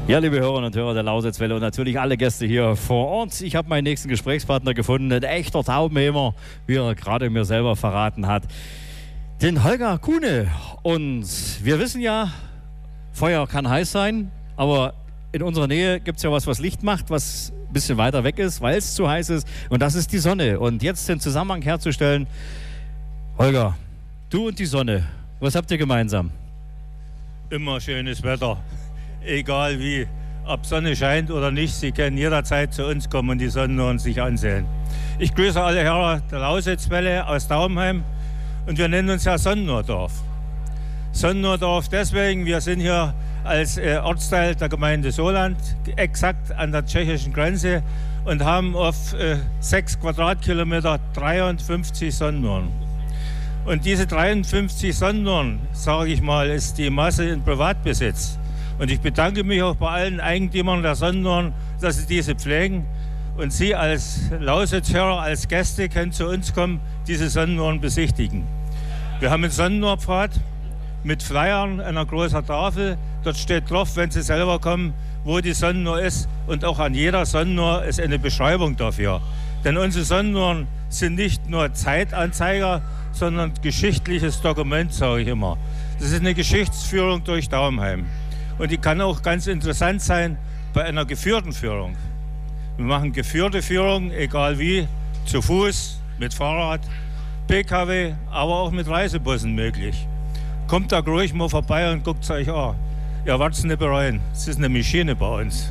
Ja, liebe Hörerinnen und Hörer der Lausitzwelle und natürlich alle Gäste hier vor Ort. Ich habe meinen nächsten Gesprächspartner gefunden, ein echter Taubenhämer, wie er gerade mir selber verraten hat, den Holger Kuhne. Und wir wissen ja, Feuer kann heiß sein, aber in unserer Nähe gibt es ja was Licht macht, was ein bisschen weiter weg ist, weil es zu heiß ist. Und das ist die Sonne. Und jetzt den Zusammenhang herzustellen, Holger, du und die Sonne, was habt ihr gemeinsam? Immer schönes Wetter. Egal wie, ob Sonne scheint oder nicht, Sie können jederzeit zu uns kommen und die Sonnenuhren sich ansehen. Ich grüße alle Hörer der Lausitzwelle aus Daubenheim und wir nennen uns ja Sonnenurdorf. Sonnenurdorf deswegen, wir sind hier als Ortsteil der Gemeinde Soland, exakt an der tschechischen Grenze und haben auf 6 Quadratkilometer 53 Sonnenuhren. Und diese 53 Sonnenuhren, sage ich mal, ist die Masse in Privatbesitz. Und ich bedanke mich auch bei allen Eigentümern der Sonnenuhren, dass sie diese pflegen. Und Sie als Lausitzhörer, als Gäste können zu uns kommen, diese Sonnenuhren besichtigen. Wir haben einen Sonnenuhrpfad mit Flyern, einer großen Tafel. Dort steht drauf, wenn Sie selber kommen, wo die Sonnenuhr ist. Und auch an jeder Sonnenuhr ist eine Beschreibung dafür. Denn unsere Sonnenuhren sind nicht nur Zeitanzeiger, sondern geschichtliches Dokument, sage ich immer. Das ist eine Geschichtsführung durch Daubenheim. Und die kann auch ganz interessant sein bei einer geführten Führung. Wir machen geführte Führungen, egal wie, zu Fuß, mit Fahrrad, PKW, aber auch mit Reisebussen möglich. Kommt da ruhig mal vorbei und guckt es euch an. Ihr werdet es nicht bereuen. Es ist eine Maschine bei uns.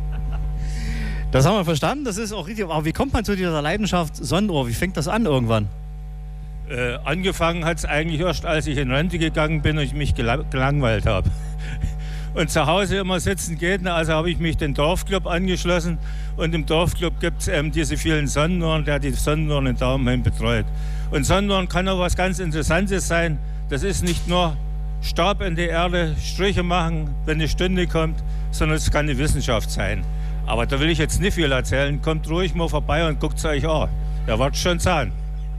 Das haben wir verstanden, das ist auch richtig. Aber wie kommt man zu dieser Leidenschaft Sonnenuhr? Wie fängt das an irgendwann? Angefangen hat es eigentlich erst, als ich in Rente gegangen bin und ich mich gelangweilt habe. Und zu Hause immer sitzen geht, also habe ich mich dem Dorfclub angeschlossen. Und im Dorfclub gibt es eben diese vielen Sonnenuhren, der die Sonnenuhren in Daubenheim betreut. Und Sonnenuhren kann auch was ganz Interessantes sein. Das ist nicht nur Stab in die Erde, Striche machen, wenn eine Stunde kommt, sondern es kann eine Wissenschaft sein. Aber da will ich jetzt nicht viel erzählen. Kommt ruhig mal vorbei und guckt es euch an. Da wird schon Zahn.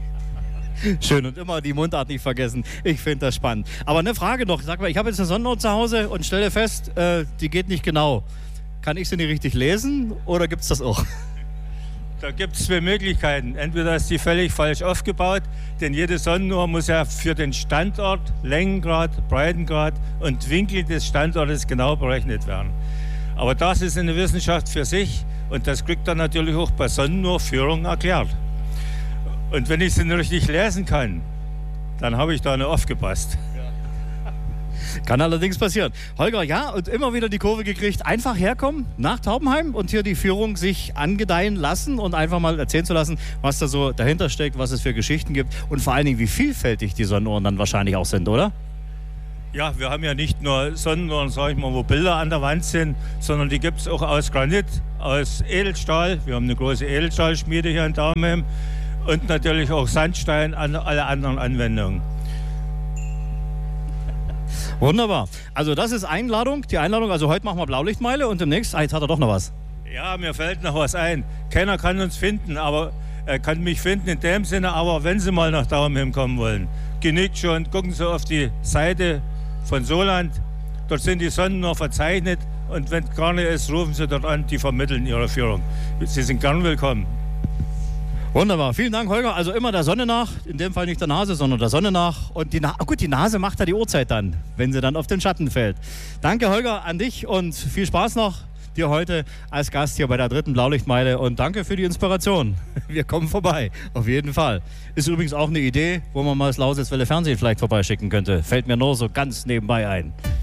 Schön und immer die Mundart nicht vergessen. Ich finde das spannend. Aber eine Frage noch. Sag mal, ich habe jetzt eine Sonnenuhr zu Hause und stelle fest, die geht nicht genau. Kann ich sie nicht richtig lesen oder gibt es das auch? Da gibt es zwei Möglichkeiten. Entweder ist die völlig falsch aufgebaut, denn jede Sonnenuhr muss ja für den Standort, Längengrad, Breitengrad und Winkel des Standortes genau berechnet werden. Aber das ist eine Wissenschaft für sich und das kriegt dann natürlich auch bei Sonnenuhrführung erklärt. Und wenn ich sie nicht richtig lesen kann, dann habe ich da nicht aufgepasst. Ja. Kann allerdings passieren. Holger, ja, und immer wieder die Kurve gekriegt. Einfach herkommen nach Taubenheim und hier die Führung sich angedeihen lassen und einfach mal erzählen zu lassen, was da so dahinter steckt, was es für Geschichten gibt und vor allen Dingen, wie vielfältig die Sonnenuhren dann wahrscheinlich auch sind, oder? Ja, wir haben ja nicht nur Sonnenuhren, sag ich mal, wo Bilder an der Wand sind, sondern die gibt es auch aus Granit, aus Edelstahl. Wir haben eine große Edelstahlschmiede hier in Daubenheim. Und natürlich auch Sandstein an alle anderen Anwendungen. Wunderbar. Also das ist Einladung, die Einladung. Also heute machen wir Blaulichtmeile und demnächst, jetzt hat er doch noch was. Ja, mir fällt noch was ein. Keiner kann uns finden, aber er kann mich finden in dem Sinne. Aber wenn Sie mal nach Daubenheim kommen wollen, genügt schon. Gucken Sie auf die Seite von Soland. Dort sind die Sonnenuhren verzeichnet. Und wenn es gar nicht ist, rufen Sie dort an. Die vermitteln Ihre Führung. Sie sind gern willkommen. Wunderbar, vielen Dank, Holger. Also immer der Sonne nach, in dem Fall nicht der Nase, sondern der Sonne nach. Und die Nase macht ja die Uhrzeit dann, wenn sie dann auf den Schatten fällt. Danke, Holger, an dich und viel Spaß noch dir heute als Gast hier bei der 3. Blaulichtmeile. Und danke für die Inspiration. Wir kommen vorbei, auf jeden Fall. Ist übrigens auch eine Idee, wo man mal das Lausitzwelle Fernsehen vielleicht vorbeischicken könnte. Fällt mir nur so ganz nebenbei ein.